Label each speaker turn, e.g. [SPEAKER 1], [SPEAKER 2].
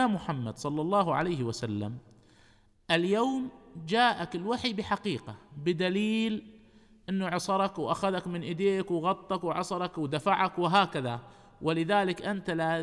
[SPEAKER 1] يا محمد صلى الله عليه وسلم اليوم جاءك الوحي بحقيقة، بدليل أنه عصرك وأخذك من إيديك وغطك وعصرك ودفعك وهكذا، ولذلك أنت